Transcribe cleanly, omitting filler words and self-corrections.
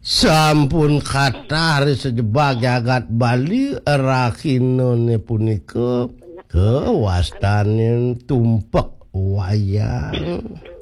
Sampun kathah sejebak jagat Bali rakinone punika kewastanin tumpek wayang.